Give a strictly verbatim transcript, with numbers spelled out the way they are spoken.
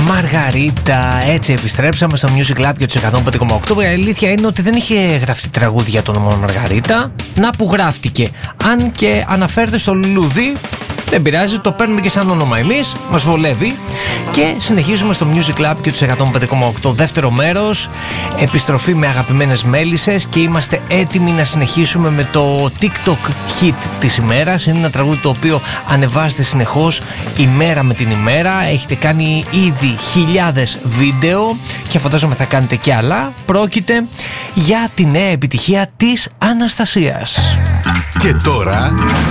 Μαργαρίτα. Έτσι επιστρέψαμε στο Music Lab για τους εκατόν πέντε κόμμα οκτώ. Η αλήθεια είναι ότι δεν είχε γραφτεί τραγούδι για το όνομα Μαργαρίτα. Να που γράφτηκε. Αν και αναφέρεται στο λουλούδι, δεν πειράζει, το παίρνουμε και σαν όνομα εμείς, μας βολεύει. Και συνεχίζουμε στο Music Lab και τους εκατόν πέντε κόμμα οκτώ, δεύτερο μέρος. Επιστροφή με αγαπημένες μέλισσες και είμαστε έτοιμοι να συνεχίσουμε με το TikTok hit της ημέρας. Είναι ένα τραγούδι το οποίο ανεβάζεται συνεχώς ημέρα με την ημέρα. Έχετε κάνει ήδη χιλιάδες βίντεο και φαντάζομαι θα κάνετε και άλλα. Πρόκειται για τη νέα επιτυχία της Αναστασίας. Και τώρα